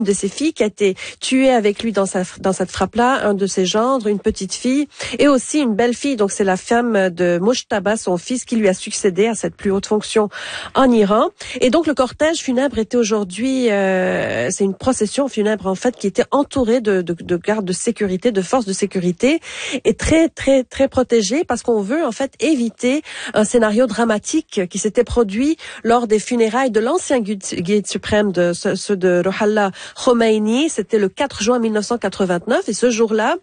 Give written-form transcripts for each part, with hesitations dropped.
de ses filles qui a été tuée avec lui dans cette frappe-là, un de ses gendres, une petite fille et aussi une belle-fille. Donc c'est la femme de Mojtaba, son fils, qui lui a succédé à cette plus haute fonction en Iran. Et donc le cortège funèbre était aujourd'hui, c'est une procession funèbre en fait qui était entourée de gardes de sécurité, de forces de sécurité et très très très protégée parce qu'on veut en fait éviter un scénario dramatique qui s'était produit lors des funérailles de l'ancien guide suprême de ceux de Ruhollah Khomeini. C'était le 4 juin 1989 et ce jour-là,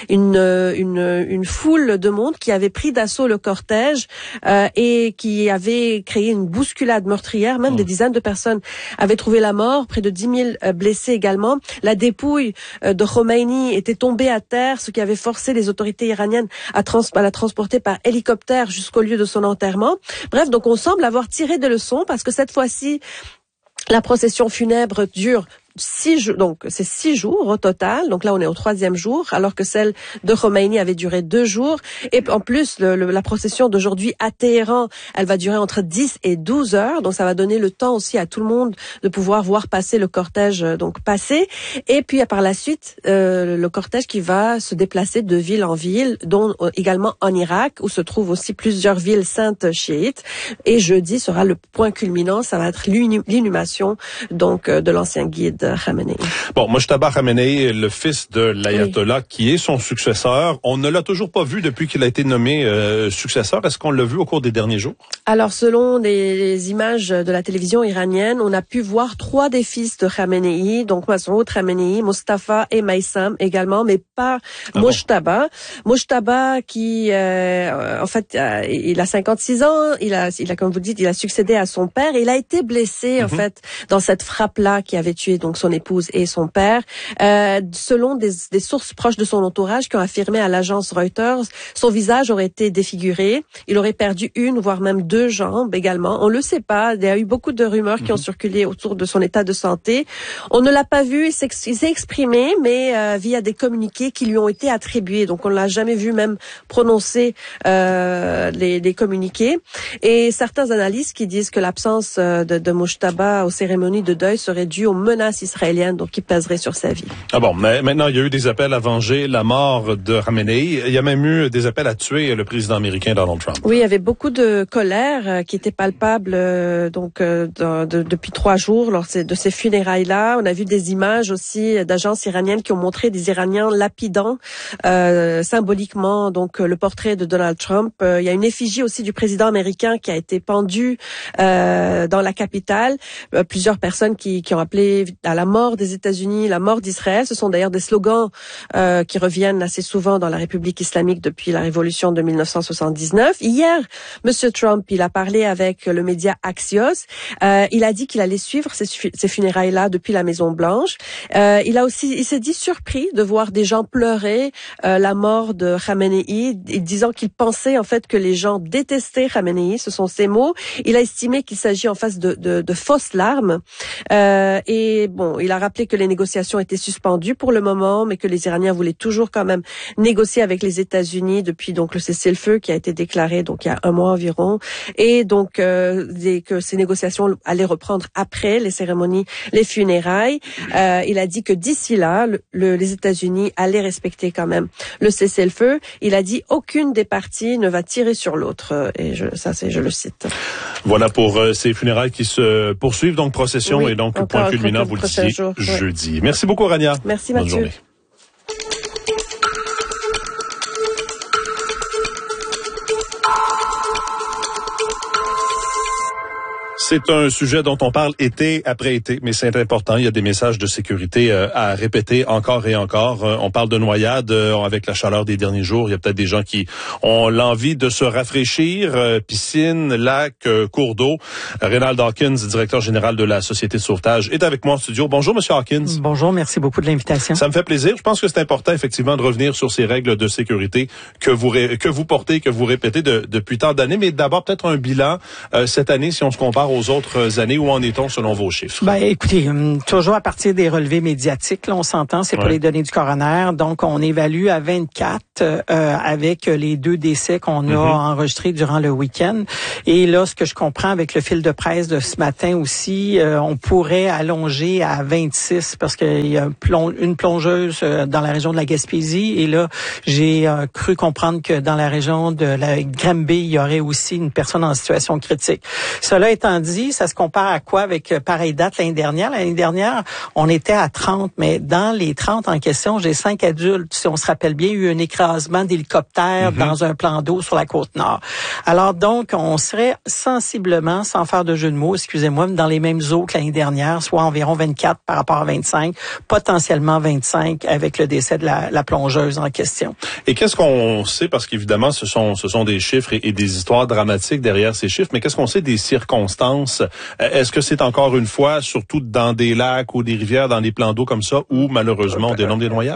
une foule de monde qui avait pris d'assaut le cortège et qui avait créé une bousculade meurtrière. Même des dizaines de personnes avaient trouvé la mort, près de 10 000 blessés également. La dépouille de Khomeini était tombée à terre, ce qui avait forcé les autorités iraniennes à la transporter par hélicoptère jusqu'au lieu de son enterrement. Bref, donc on semble avoir tiré des leçons parce que cette fois-ci, la procession funèbre dure 6 jours, donc c'est 6 jours au total. Donc là, on est au 3e jour, alors que celle de Khomeini avait duré 2 jours. Et en plus, la procession d'aujourd'hui à Téhéran, elle va durer entre 10 et 12 heures. Donc ça va donner le temps aussi à tout le monde de pouvoir voir passer le cortège, donc passer. Et puis par la suite, le cortège qui va se déplacer de ville en ville, dont également en Irak, où se trouvent aussi plusieurs villes saintes chiites. Et jeudi sera le point culminant, ça va être l'inhumation donc de l'ancien guide Khamenei. Bon, Mojtaba Khamenei, le fils de l'ayatollah, qui est son successeur, on ne l'a toujours pas vu depuis qu'il a été nommé successeur. Est-ce qu'on l'a vu au cours des derniers jours? Alors, selon les images de la télévision iranienne, on a pu voir 3 des fils de Khamenei, donc Masoud Khamenei, Mustafa et Maïsam également, mais pas Mojtaba. Mojtaba qui, en fait, il a 56 ans, il a, comme vous dites, il a succédé à son père et il a été blessé, en fait, dans cette frappe-là qui avait tué donc son épouse et son père. Selon des sources proches de son entourage qui ont affirmé à l'agence Reuters, son visage aurait été défiguré. Il aurait perdu 1, voire même 2 jambes également. On le sait pas. Il y a eu beaucoup de rumeurs qui ont circulé autour de son état de santé. On ne l'a pas vu. Il s'est exprimé, mais via des communiqués qui lui ont été attribués. Donc on l'a jamais vu même prononcer les communiqués. Et certains analystes qui disent que l'absence de Mojtaba aux cérémonies de deuil serait due aux menaces israéliennes, donc qui pèseraient sur sa vie. Ah bon, mais maintenant il y a eu des appels à venger la mort de Khamenei. Il y a même eu des appels à tuer le président américain Donald Trump. Oui, il y avait beaucoup de colère qui était palpable depuis 3 jours lors de ces funérailles-là. On a vu des images aussi d'agences iraniennes qui ont montré des Iraniens lapidant symboliquement donc le portrait de Donald Trump. Il y a une effigie aussi du président américain qui a été pendue dans la capitale. Plusieurs personnes qui ont appelé à la mort des États-Unis, la mort d'Israël. Ce sont d'ailleurs des slogans qui reviennent assez souvent dans la République islamique depuis la révolution de 1979. Hier, Monsieur Trump, il a parlé avec le média Axios. Il a dit qu'il allait suivre ces funérailles-là depuis la Maison-Blanche. Il s'est dit surpris de voir des gens pleurer la mort de Khamenei, disant qu'il pensait en fait que les gens détestaient Khamenei. Ce sont ses mots. Il a estimé qu'il s'agit en face de fausses larmes. Et bon, il a rappelé que les négociations étaient suspendues pour le moment, mais que les Iraniens voulaient toujours quand même négocier avec les États-Unis depuis donc le cessez-le-feu qui a été déclaré donc il y a 1 mois environ, et donc que ces négociations allaient reprendre après les cérémonies, les funérailles. Il a dit que d'ici là, les États-Unis allaient respecter quand même le cessez-le-feu. Il a dit aucune des parties ne va tirer sur l'autre, et je le cite. Voilà pour ces funérailles qui se poursuivent, donc procession et donc point culminant, vous le disiez, jeudi. Merci beaucoup, Rania. Merci, Mathieu. Bonne journée. C'est un sujet dont on parle été après été, mais c'est important. Il y a des messages de sécurité à répéter encore et encore. On parle de noyade avec la chaleur des derniers jours. Il y a peut-être des gens qui ont l'envie de se rafraîchir. Piscine, lac, cours d'eau. Reynald Hawkins, directeur général de la Société de sauvetage, est avec moi en studio. Bonjour, Monsieur Hawkins. Bonjour, merci beaucoup de l'invitation. Ça me fait plaisir. Je pense que c'est important, effectivement, de revenir sur ces règles de sécurité que vous portez, que vous répétez depuis tant d'années. Mais d'abord, peut-être un bilan cette année, si on se compare aux aux autres années? Où en est-on selon vos chiffres? Ben, écoutez, toujours à partir des relevés médiatiques, là, on s'entend, c'est pour les données du coroner. Donc, on évalue à 24 avec les 2 décès qu'on a enregistrés durant le week-end. Et là, ce que je comprends avec le fil de presse de ce matin aussi, on pourrait allonger à 26 parce qu'il y a une plongeuse dans la région de la Gaspésie. Et là, j'ai cru comprendre que dans la région de la Granby, il y aurait aussi une personne en situation critique. Cela étant dit, ça se compare à quoi avec pareille date l'année dernière? L'année dernière, on était à 30, mais dans les 30 en question, j'ai 5 adultes. Si on se rappelle bien, il y a eu un écrasement d'hélicoptère dans un plan d'eau sur la Côte-Nord. Alors donc, on serait sensiblement, sans faire de jeu de mots, excusez-moi, dans les mêmes eaux que l'année dernière, soit environ 24 par rapport à 25, potentiellement 25 avec le décès de la plongeuse en question. Et qu'est-ce qu'on sait, parce qu'évidemment, ce sont des chiffres et des histoires dramatiques derrière ces chiffres, mais qu'est-ce qu'on sait des circonstances? Est-ce que c'est encore une fois, surtout dans des lacs ou des rivières, dans des plans d'eau comme ça, où malheureusement on dénombre des noyades?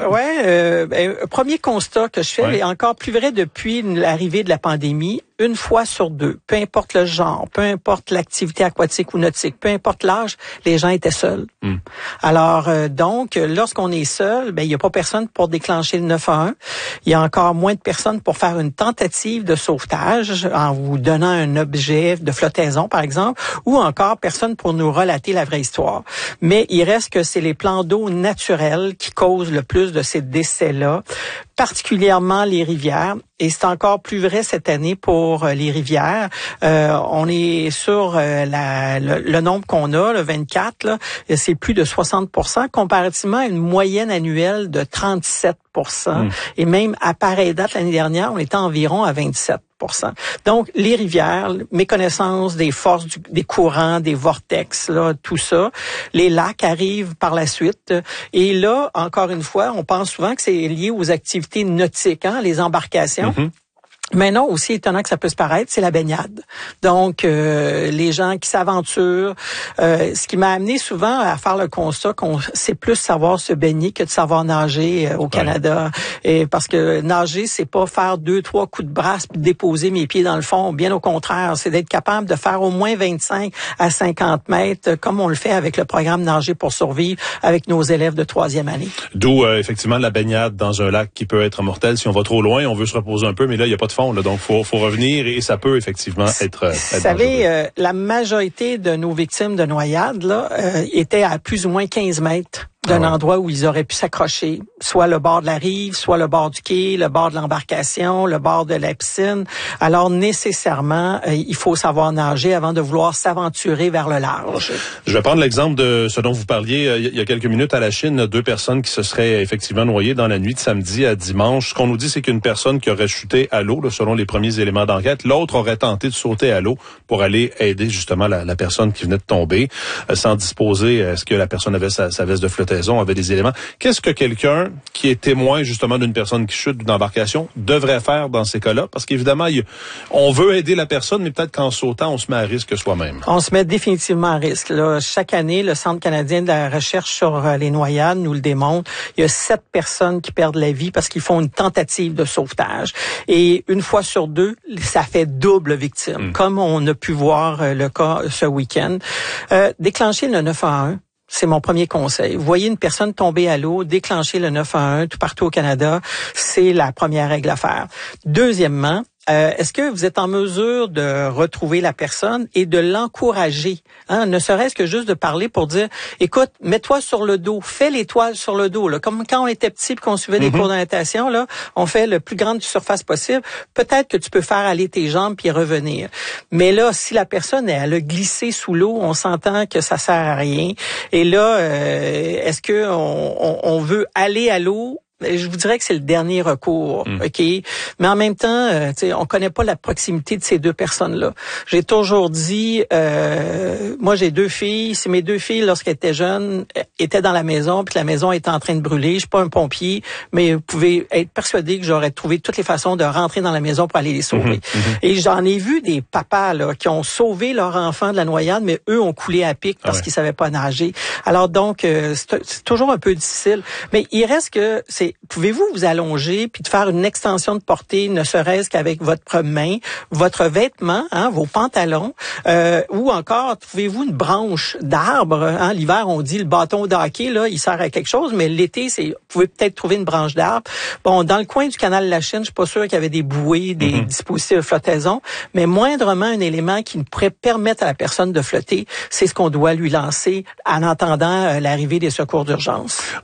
Premier constat que je fais, est encore plus vrai depuis l'arrivée de la pandémie. Une fois sur 2, peu importe le genre, peu importe l'activité aquatique ou nautique, peu importe l'âge, les gens étaient seuls. Alors, donc, lorsqu'on est seul, il n'y a pas personne pour déclencher le 911. Il y a encore moins de personnes pour faire une tentative de sauvetage en vous donnant un objet de flottaison, par exemple, ou encore personne pour nous relater la vraie histoire. Mais il reste que c'est les plans d'eau naturels qui causent le plus de ces décès-là, particulièrement les rivières. Et c'est encore plus vrai cette année pour les rivières. On est sur le nombre qu'on a, le 24, là, c'est plus de 60%, comparativement à une moyenne annuelle de 37%. Et même à pareille date l'année dernière, on était environ à 27%. Donc, les rivières, méconnaissance des forces des courants, des vortex, là, tout ça. Les lacs arrivent par la suite. Et là, encore une fois, on pense souvent que c'est lié aux activités nautiques, les embarcations. Mais non, aussi étonnant que ça peut se paraître, c'est la baignade. Donc, les gens qui s'aventurent, ce qui m'a amené souvent à faire le constat qu'on sait plus savoir se baigner que de savoir nager au Canada. Et parce que nager, c'est pas faire 2-3 coups de brasse puis déposer mes pieds dans le fond. Bien au contraire, c'est d'être capable de faire au moins 25 à 50 mètres, comme on le fait avec le programme Nager pour survivre avec nos élèves de 3e année. D'où, effectivement, la baignade dans un lac qui peut être mortel. Si on va trop loin, on veut se reposer un peu, mais là, il n'y a pas de fond, là, donc faut revenir et ça peut effectivement être Vous savez, la majorité de nos victimes de noyades là étaient à plus ou moins 15 mètres d'un endroit où ils auraient pu s'accrocher, soit le bord de la rive, soit le bord du quai, le bord de l'embarcation, le bord de la piscine. Alors nécessairement, il faut savoir nager avant de vouloir s'aventurer vers le large. Je vais prendre l'exemple de ce dont vous parliez il y a quelques minutes à la Chine, 2 personnes qui se seraient effectivement noyées dans la nuit de samedi à dimanche. Ce qu'on nous dit, c'est qu'une personne qui aurait chuté à l'eau, là, selon les premiers éléments d'enquête, l'autre aurait tenté de sauter à l'eau pour aller aider justement la personne qui venait de tomber, sans disposer, est-ce que la personne avait sa veste de flottaison, avait des éléments. Qu'est-ce que quelqu'un qui est témoin justement d'une personne qui chute d'une embarcation devrait faire dans ces cas-là? Parce qu'évidemment, on veut aider la personne, mais peut-être qu'en sautant, on se met à risque soi-même. On se met définitivement à risque. Là, chaque année, le Centre canadien de la recherche sur les noyades nous le démontre. Il y a 7 personnes qui perdent la vie parce qu'ils font une tentative de sauvetage. Et une fois sur 2, ça fait double victime, comme on a pu voir le cas ce week-end. Déclencher le 911. C'est mon premier conseil. Vous voyez une personne tomber à l'eau, déclencher le 911 tout partout au Canada, c'est la première règle à faire. Deuxièmement, est-ce que vous êtes en mesure de retrouver la personne et de l'encourager, ne serait-ce que juste de parler pour dire, écoute, mets-toi sur le dos, fais l'étoile sur le dos, là, comme quand on était petit et qu'on suivait des cours de natation, là, on fait le plus grande surface possible. Peut-être que tu peux faire aller tes jambes puis revenir. Mais là, si la personne elle a glissé sous l'eau, on s'entend que ça sert à rien. Et là, est-ce que on veut aller à l'eau? Je vous dirais que c'est le dernier recours, OK? Mais en même temps, on connaît pas la proximité de ces 2 personnes-là. J'ai toujours dit, moi j'ai 2 filles. Si mes 2 filles, lorsqu'elles étaient jeunes, étaient dans la maison, puis la maison était en train de brûler, je suis pas un pompier, mais vous pouvez être persuadé que j'aurais trouvé toutes les façons de rentrer dans la maison pour aller les sauver. Et j'en ai vu des papas là qui ont sauvé leur enfant de la noyade, mais eux ont coulé à pic parce qu'ils savaient pas nager. Alors donc, c'est toujours un peu difficile. Mais il reste que c'est c'est pouvez-vous vous allonger puis de faire une extension de portée, ne serait-ce qu'avec votre main, votre vêtement, vos pantalons, ou encore trouvez-vous une branche d'arbre. L'hiver, on dit le bâton de hockey, là, il sert à quelque chose, mais l'été, vous pouvez peut-être trouver une branche d'arbre. Bon, dans le coin du canal de la Chine, je suis pas sûr qu'il y avait des bouées, des dispositifs de flottaison, mais moindrement un élément qui pourrait permettre à la personne de flotter, c'est ce qu'on doit lui lancer en attendant l'arrivée des secours d'urgence.